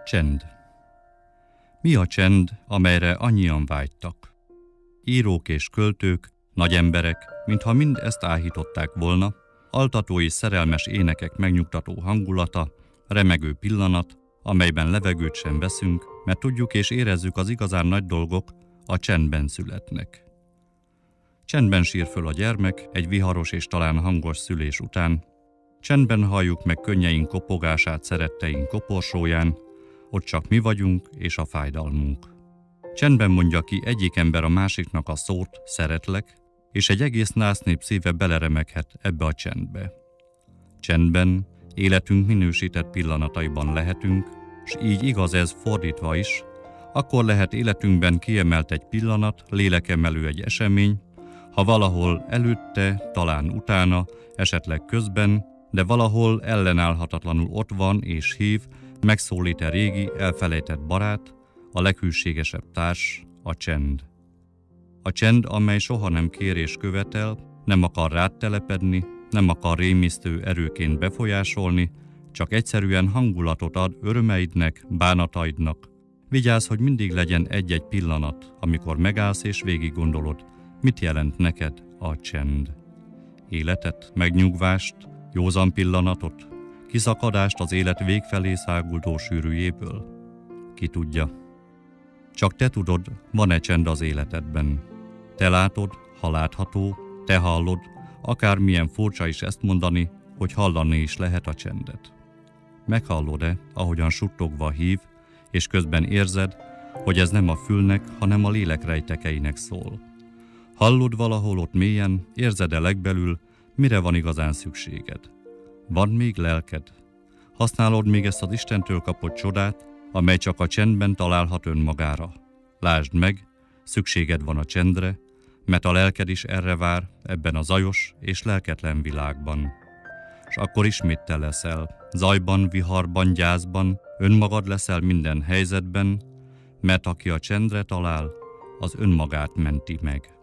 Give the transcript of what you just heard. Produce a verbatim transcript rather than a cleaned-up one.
Csend. Mi a csend, amelyre annyian vágytak? Írók és költők, nagy emberek, mintha mind ezt áhították volna, altató és szerelmes énekek megnyugtató hangulata, remegő pillanat, amelyben levegőt sem veszünk, mert tudjuk és érezzük, az igazán nagy dolgok a csendben születnek. Csendben sír föl a gyermek egy viharos és talán hangos szülés után, csendben halljuk meg könnyeink kopogását szeretteink koporsóján, ott csak mi vagyunk és a fájdalmunk. Csendben mondja ki egyik ember a másiknak a szót, szeretlek, és egy egész násznép szíve beleremeghet ebbe a csendbe. Csendben életünk minősített pillanataiban lehetünk, s így igaz ez fordítva is, akkor lehet életünkben kiemelt egy pillanat, lélekemelő egy esemény, ha valahol előtte, talán utána, esetleg közben, de valahol ellenállhatatlanul ott van és hív, megszólít-e régi, elfelejtett barát, a leghűségesebb társ, a csend. A csend, amely soha nem kér és követel, nem akar rád telepedni, nem akar rémisztő erőként befolyásolni, csak egyszerűen hangulatot ad örömeidnek, bánataidnak. Vigyázz, hogy mindig legyen egy-egy pillanat, amikor megállsz és végig gondolod, mit jelent neked a csend. Életet, megnyugvást, józan pillanatot, kiszakadást az élet végfelé száguldó sűrűjéből. Ki tudja. Csak te tudod, van-e csend az életedben. Te látod, ha látható, te hallod, akármilyen furcsa is ezt mondani, hogy hallani is lehet a csendet. Meghallod-e, ahogyan suttogva hív, és közben érzed, hogy ez nem a fülnek, hanem a lélek rejtekeinek szól. Hallod valahol ott mélyen, érzed-e legbelül, mire van igazán szükséged. Van még lelked? Használod még ezt az Istentől kapott csodát, amely csak a csendben találhat önmagára. Lásd meg, szükséged van a csendre, mert a lelked is erre vár ebben a zajos és lelketlen világban. S akkor ismét te leszel, zajban, viharban, gyászban, önmagad leszel minden helyzetben, mert aki a csendre talál, az önmagát menti meg.